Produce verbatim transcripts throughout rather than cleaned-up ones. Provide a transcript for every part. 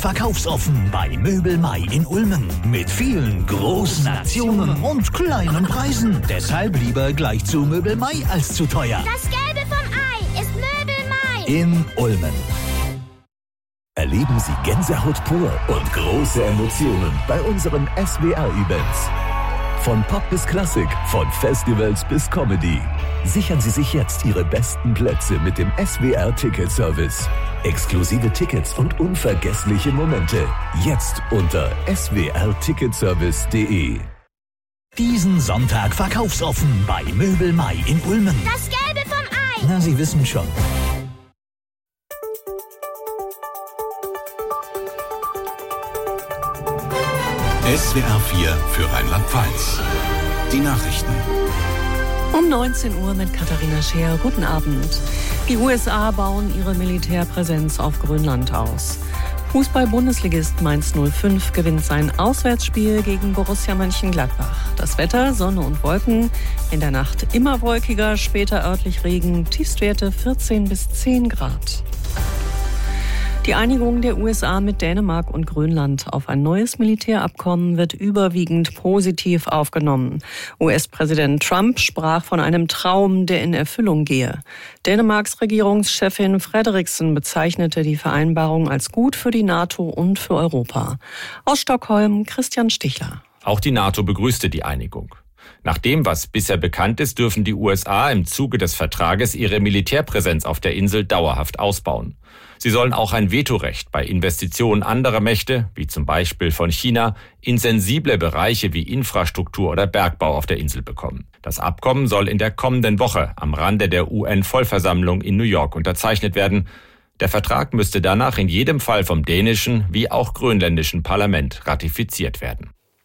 Verkaufsoffen bei Möbel Mai in Ulmen. Mit vielen großen Aktionen und kleinen Preisen. Deshalb lieber gleich zu Möbel Mai als zu teuer. Das Gelbe vom Ei ist Möbel Mai. In Ulmen. Erleben Sie Gänsehaut pur und große Emotionen bei unseren S W R-Events. Von Pop bis Klassik, von Festivals bis Comedy. Sichern Sie sich jetzt Ihre besten Plätze mit dem S W R-Ticket-Service. Exklusive Tickets und unvergessliche Momente. Jetzt unter s w r ticketservice punkt d e. Diesen Sonntag verkaufsoffen bei Möbel Mai in Ulmen. Das Gelbe vom Ei. Na, Sie wissen schon. S W R vier für Rheinland-Pfalz. Die Nachrichten. Um neunzehn Uhr mit Katharina Scheer. Guten Abend. Die U S A bauen ihre Militärpräsenz auf Grönland aus. Fußball-Bundesligist Mainz null fünf gewinnt sein Auswärtsspiel gegen Borussia Mönchengladbach. Das Wetter, Sonne und Wolken. In der Nacht immer wolkiger, später örtlich Regen. Tiefstwerte vierzehn bis zehn Grad. Die Einigung der U S A mit Dänemark und Grönland auf ein neues Militärabkommen wird überwiegend positiv aufgenommen. U S-Präsident Trump sprach von einem Traum, der in Erfüllung gehe. Dänemarks Regierungschefin Frederiksen bezeichnete die Vereinbarung als gut für die NATO und für Europa. Aus Stockholm Christian Stichler. Auch die NATO begrüßte die Einigung. Nach dem, was bisher bekannt ist, dürfen die U S A im Zuge des Vertrages ihre Militärpräsenz auf der Insel dauerhaft ausbauen. Sie sollen auch ein Vetorecht bei Investitionen anderer Mächte, wie zum Beispiel von China, in sensible Bereiche wie Infrastruktur oder Bergbau auf der Insel bekommen. Das Abkommen soll in der kommenden Woche am Rande der U N-Vollversammlung in New York unterzeichnet werden. Der Vertrag müsste danach in jedem Fall vom dänischen wie auch grönländischen Parlament ratifiziert werden.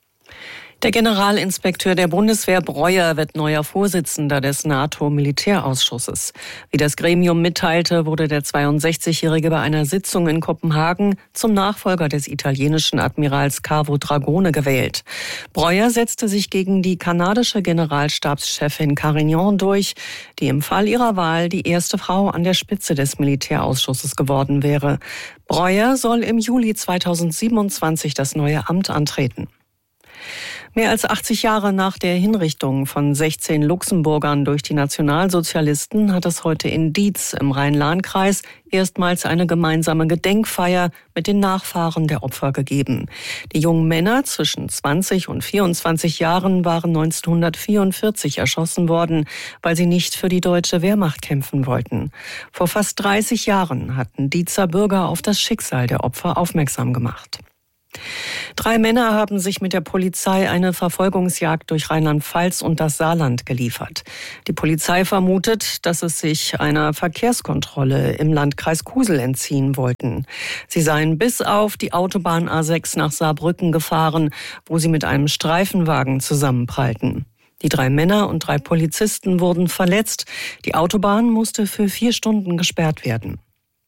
Der Generalinspekteur der Bundeswehr Breuer wird neuer Vorsitzender des NATO-Militärausschusses. Wie das Gremium mitteilte, wurde der zweiundsechzigjährige bei einer Sitzung in Kopenhagen zum Nachfolger des italienischen Admirals Carlo Dragone gewählt. Breuer setzte sich gegen die kanadische Generalstabschefin Carignan durch, die im Fall ihrer Wahl die erste Frau an der Spitze des Militärausschusses geworden wäre. Breuer soll im Juli zweitausendsiebenundzwanzig das neue Amt antreten. Mehr als achtzig Jahre nach der Hinrichtung von sechzehn Luxemburgern durch die Nationalsozialisten hat es heute in Dietz im Rhein-Lahn-Kreis erstmals eine gemeinsame Gedenkfeier mit den Nachfahren der Opfer gegeben. Die jungen Männer zwischen zwanzig und vierundzwanzig Jahren waren neunzehnhundertvierundvierzig erschossen worden, weil sie nicht für die deutsche Wehrmacht kämpfen wollten. Vor fast dreißig Jahren hatten Dietzer Bürger auf das Schicksal der Opfer aufmerksam gemacht. Drei Männer haben sich mit der Polizei eine Verfolgungsjagd durch Rheinland-Pfalz und das Saarland geliefert. Die Polizei vermutet, dass es sich einer Verkehrskontrolle im Landkreis Kusel entziehen wollten. Sie seien bis auf die Autobahn A sechs nach Saarbrücken gefahren, wo sie mit einem Streifenwagen zusammenprallten. Die drei Männer und drei Polizisten wurden verletzt. Die Autobahn musste für vier Stunden gesperrt werden.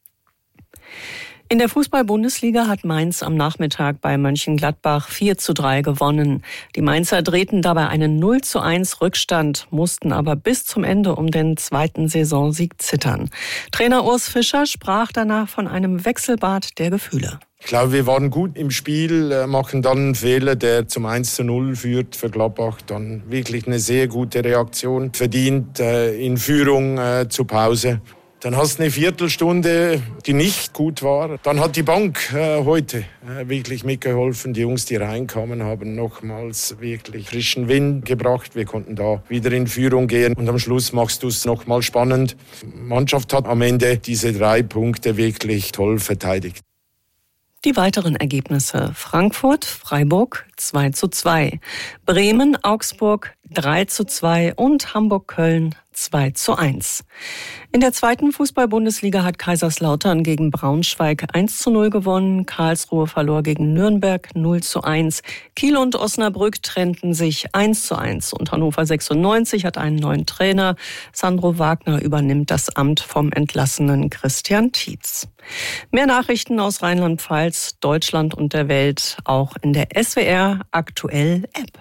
In der Fußball-Bundesliga hat Mainz am Nachmittag bei Mönchengladbach vier zu drei gewonnen. Die Mainzer drehten dabei einen null zu eins Rückstand, mussten aber bis zum Ende um den zweiten Saisonsieg zittern. Trainer Urs Fischer sprach danach von einem Wechselbad der Gefühle. Ich glaube, wir waren gut im Spiel, machen dann einen Fehler, der zum eins zu null führt für Gladbach. Dann wirklich eine sehr gute Reaktion, verdient in Führung zur Pause. Dann hast du eine Viertelstunde, die nicht gut war. Dann hat die Bank äh, heute äh, wirklich mitgeholfen. Die Jungs, die reinkamen, haben nochmals wirklich frischen Wind gebracht. Wir konnten da wieder in Führung gehen. Und am Schluss machst du es nochmal spannend. Die Mannschaft hat am Ende diese drei Punkte wirklich toll verteidigt. Die weiteren Ergebnisse: Frankfurt, Freiburg zwei zu zwei, Bremen, Augsburg drei zu zwei und Hamburg-Köln zwei zu eins. In der zweiten Fußball-Bundesliga hat Kaiserslautern gegen Braunschweig eins zu null gewonnen, Karlsruhe verlor gegen Nürnberg null zu eins, Kiel und Osnabrück trennten sich eins zu eins und Hannover sechsundneunzig hat einen neuen Trainer. Sandro Wagner übernimmt das Amt vom entlassenen Christian Tietz. Mehr Nachrichten aus Rheinland-Pfalz, Deutschland und der Welt auch in der S W R Aktuell App.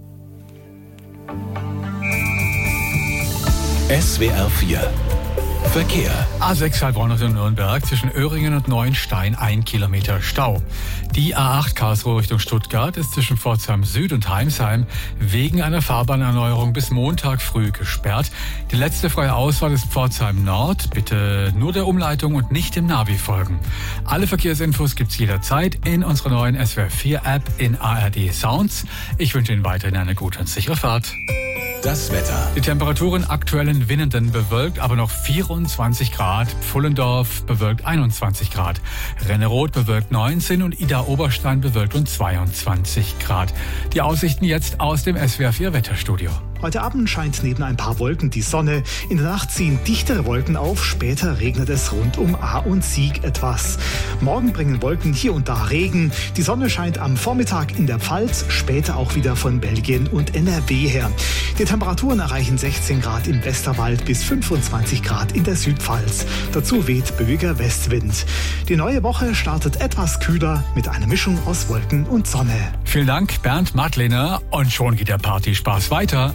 S W R vier Verkehr. A sechs Heilbronn und Nürnberg zwischen Öhringen und Neuenstein ein Kilometer Stau. Die A acht Karlsruhe Richtung Stuttgart ist zwischen Pforzheim Süd und Heimsheim wegen einer Fahrbahnerneuerung bis Montag früh gesperrt. Die letzte freie Ausfahrt ist Pforzheim Nord. Bitte nur der Umleitung und nicht dem Navi folgen. Alle Verkehrsinfos gibt's jederzeit in unserer neuen S W R vier App in A R D Sounds. Ich wünsche Ihnen weiterhin eine gute und sichere Fahrt. Das Wetter. Die Temperaturen aktuell in Winnenden bewölkt, aber noch vierundzwanzig Grad. Pfullendorf bewölkt einundzwanzig Grad. Renneroth bewölkt neunzehn und Idar-Oberstein bewölkt und zweiundzwanzig Grad. Die Aussichten jetzt aus dem S W R vier Wetterstudio. Heute Abend scheint neben ein paar Wolken die Sonne. In der Nacht ziehen dichtere Wolken auf. Später regnet es rund um Ahr und Sieg etwas. Morgen bringen Wolken hier und da Regen. Die Sonne scheint am Vormittag in der Pfalz, später auch wieder von Belgien und N R W her. Die Temperaturen erreichen sechzehn Grad im Westerwald bis fünfundzwanzig Grad in der Südpfalz. Dazu weht böiger Westwind. Die neue Woche startet etwas kühler mit einer Mischung aus Wolken und Sonne. Vielen Dank, Bernd Madlener. Und schon geht der Partyspaß weiter.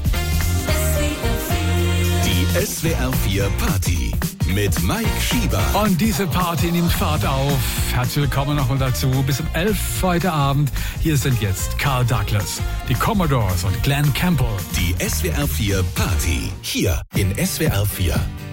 Die S W R vier Party mit Mike Schieber. Und diese Party nimmt Fahrt auf. Herzlich willkommen nochmal dazu. Bis um elf heute Abend. Hier sind jetzt Carl Douglas, die Commodores und Glenn Campbell. Die S W R vier Party. Hier in S W R vier.